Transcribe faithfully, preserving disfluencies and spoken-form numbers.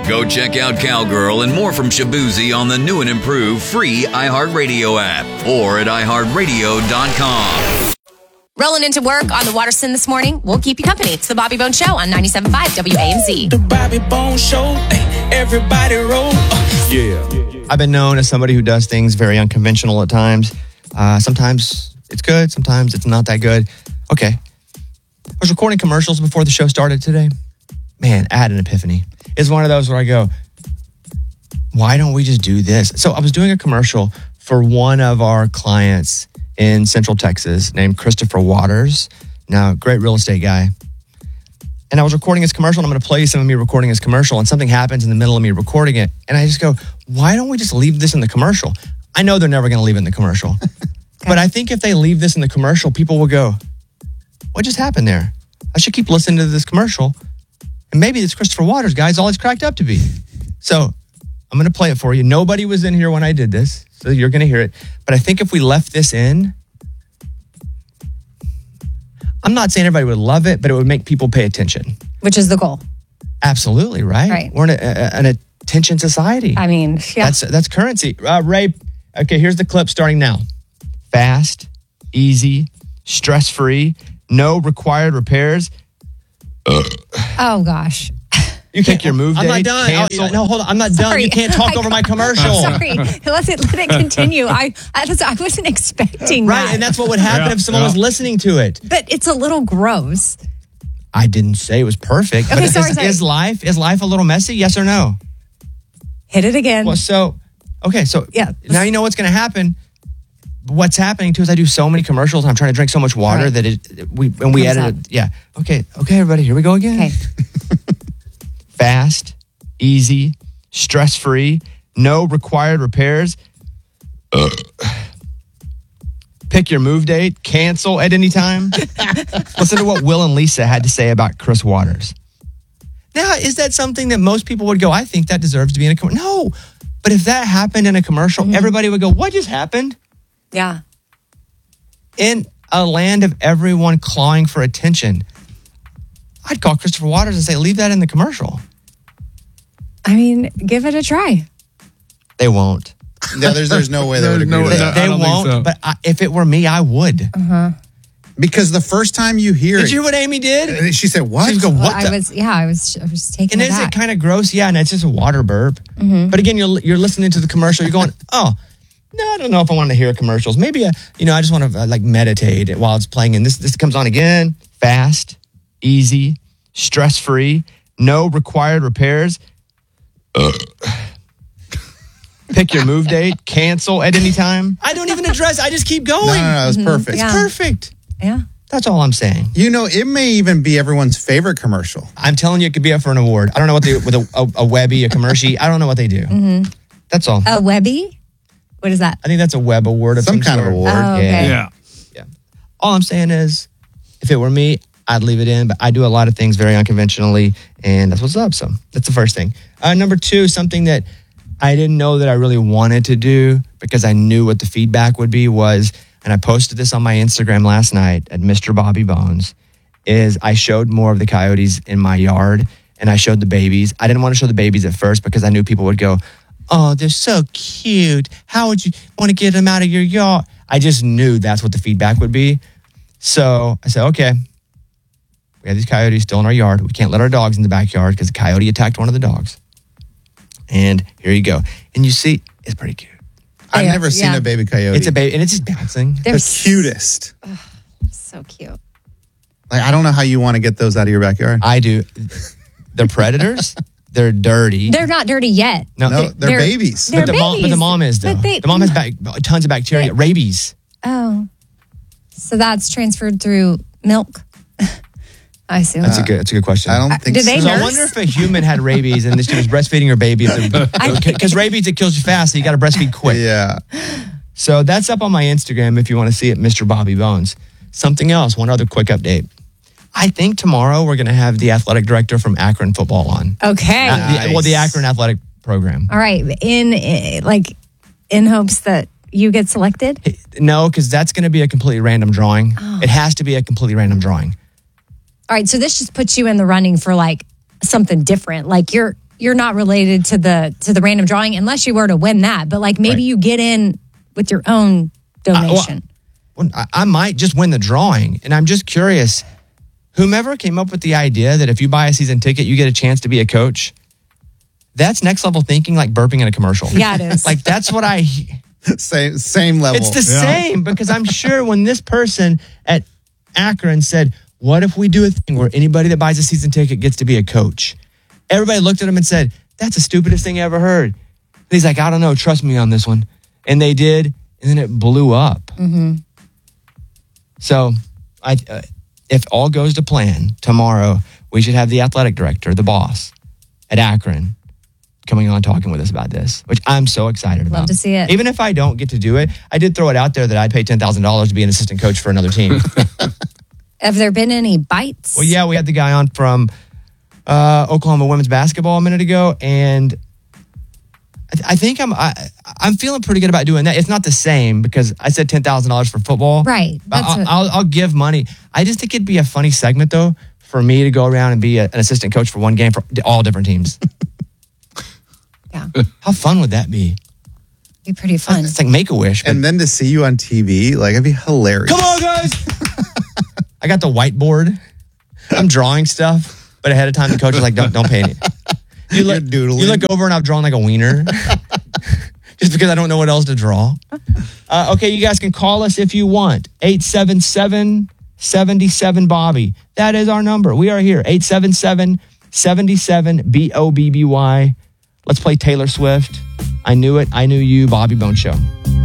Go check out Cowgirl and more from Shabuzi on the new and improved free iHeartRadio app or at i heart radio dot com. Rolling into work on the Waterston this morning. We'll keep you company. It's the Bobby Bones Show on ninety-seven point five W A M Z. The Bobby Bones Show. Everybody roll. Uh, yeah. I've been known as somebody who does things very unconventional at times. Uh, sometimes it's good. Sometimes it's not that good. Okay. I was recording commercials before the show started today. Man, I had an epiphany. It's one of those where I go, why don't we just do this? So I was doing a commercial for one of our clients in Central Texas named Christopher Waters. Now, great real estate guy. And I was recording his commercial, and I'm going to play you some of me recording his commercial, and something happens in the middle of me recording it. And I just go, why don't we just leave this in the commercial? I know they're never going to leave it in the commercial. Okay. But I think if they leave this in the commercial, people will go, what just happened there? I should keep listening to this commercial. And maybe this Christopher Waters guy is all he's cracked up to be. So I'm going to play it for you. Nobody was in here when I did this, so you're going to hear it. But I think if we left this in, I'm not saying everybody would love it, but it would make people pay attention. Which is the goal. Absolutely, right? Right. We're in a, a, an attention society. I mean, yeah. That's, that's currency. Uh, Ray, okay, here's the clip starting now. Fast, easy, stress-free, no required repairs. Oh, gosh. You pick your move I'm date. not done. Cancel. Oh, no, hold on. I'm not done. Sorry. You can't talk I- over my commercial. Sorry. Let it, let it continue. I, I, was, I wasn't expecting Right, that. and that's what would happen Yeah, if someone yeah. was listening to it. But it's a little gross. I didn't say it was perfect. Okay, but sorry, is, sorry. is life is life a little messy? Yes or no? Hit it again. Well, so okay, so Yeah. now you know what's going to happen. What's happening too is I do so many commercials. And I'm trying to drink so much water Right. that it we and we Comes edit out. it. Yeah. Okay. Okay, everybody. Here we go again. Okay. Fast, easy, stress-free, no required repairs. Pick your move date, cancel at any time. Listen to what Will and Lisa had to say about Chris Waters. Now, is that something that most people would go, I think that deserves to be in a commercial? No. But if that happened in a commercial, Mm-hmm. everybody would go, what just happened? Yeah. In a land of everyone clawing for attention, I'd call Christopher Waters and say, leave that in the commercial. I mean, give it a try. They won't. No, there's there's no way they would There's agree no with way. that. They I don't think won't. so. But I, if it were me, I would. Because the first time you hear Did it, you hear what Amy did? she said, what? She go, Well, what I the? was, yeah, I was, I was taken And is aback. it kind of gross? Yeah, and it's just a water burp. But again, you're you're listening to the commercial. You're going, oh, no, I don't know if I want to hear commercials. Maybe, uh, you know, I just want to uh, like meditate while it's playing. And this this comes on again. Fast, easy, stress-free, no required repairs. Pick your move date, cancel at any time. I don't even address. I just keep going. No, no, no, it was perfect. Yeah. Perfect. yeah. That's all I'm saying. You know, it may even be everyone's favorite commercial. I'm telling you, it could be up for an award. I don't know what they with a, a, a Webby, a commercial. I don't know what they do. Mm-hmm. That's all. A Webby? What is that? I think that's a Web award of Some some, kind of sort. award. Oh, okay. Yeah. Yeah. All I'm saying is, if it were me, I'd leave it in. But I do a lot of things very unconventionally, and that's what's up. So that's the first thing. Uh, number two, something that I didn't know that I really wanted to do because I knew what the feedback would be was, and I posted this on my Instagram last night at Mister Bobby Bones, is I showed more of the coyotes in my yard, and I showed the babies. I didn't want to show the babies at first because I knew people would go, oh, they're so cute. How would you want to get them out of your yard? I just knew that's what the feedback would be. So I said, okay, we have these coyotes still in our yard. We can't let our dogs in the backyard because a coyote attacked one of the dogs. And here you go. And you see, it's pretty cute. I've Yeah, never seen yeah. a baby coyote. It's a baby, and it's just bouncing. They're the cutest. so cute. Like, I don't know how you want to get those out of your backyard. I do. They're predators. They're dirty. They're not dirty yet. no, no, they- they're, they're- babies. they're but, the mom, but the babies. mom is, though. But they- the mom has back, tons of bacteria. Rabies. Oh. So that's transferred through milk? I assume. That's a good. That's a good question. I don't think did so. they So I nurse? wonder if a human had rabies and this dude was breastfeeding her baby. Because rabies, it kills you fast, so you got to breastfeed quick. Yeah. So that's up on my Instagram if you want to see it, Mister Bobby Bones. Something else, one other quick update. I think tomorrow we're going to have the athletic director from Akron football on. Okay. Uh, the- well, the Akron athletic program. All right. In, eh, like, in hopes that you get selected? No, because that's going to be a completely random drawing. Oh. It has to be a completely random drawing. All right. So this just puts you in the running for, like, something different. Like, you're you're not related to the to the random drawing unless you were to win that. But like maybe Right. you get in with your own donation. Well, I, I might just win the drawing. And I'm just curious, whomever came up with the idea that if you buy a season ticket, you get a chance to be a coach, that's next level thinking, like burping in a commercial. Yeah, it is. Like that's what I... Same same level. It's the Yeah. same because I'm sure when this person at Akron said, what if we do a thing where anybody that buys a season ticket gets to be a coach? Everybody looked at him and said, that's the stupidest thing I ever heard. And he's like, I don't know, trust me on this one. And they did, and then it blew up. Mm-hmm. So I, uh, if all goes to plan, tomorrow we should have the athletic director, the boss at Akron, coming on talking with us about this, which I'm so excited about. Love to see it. Even if I don't get to do it, I did throw it out there that I'd pay ten thousand dollars to be an assistant coach for another team. Have there been any bites? Well, yeah, we had the guy on from uh, Oklahoma women's basketball a minute ago, and I, th- I think I'm I, I'm feeling pretty good about doing that. It's not the same because I said ten thousand dollars for football, Right. But That's I'll, what- I'll, I'll give money. I just think it'd be a funny segment though for me to go around and be a, an assistant coach for one game for all different teams. Yeah. How fun would that be? Be pretty fun. It's like Make-A-Wish. But And then to see you on T V, like it'd be hilarious. come on, guys! I got the whiteboard. I'm drawing stuff, but ahead of time the coach was like, "Don't don't pay any." You look, You're doodling. you look over and I've drawn like a wiener, just because I don't know what else to draw. Uh, okay, you guys can call us if you want. eight seven seven, seven seven, Bobby. That is our number. We are here. eight seven seven, seven seven, B O B B Y. Let's play Taylor Swift. I knew it. I knew you. Bobby Bone Show.